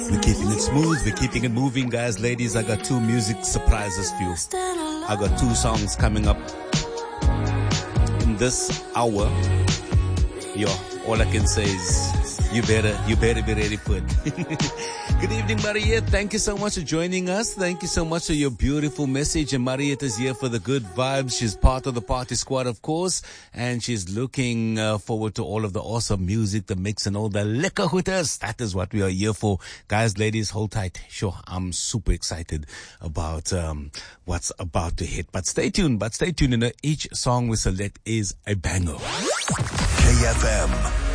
We're keeping it smooth. We're keeping it moving, guys. Ladies, I got two music surprises for you. I got two songs coming up in this hour. Yo, all I can say is you better be ready for it. Good evening, Mariette. Thank you so much for joining us. Thank you so much for your beautiful message. And Mariette is here for the good vibes. She's part of the party squad, of course. And she's looking forward to all of the awesome music, the mix, and all the lekker hooters. That is what we are here for. Guys, ladies, hold tight. Sure, I'm super excited about what's about to hit. But stay tuned. You know, each song we select is a banger. KFM.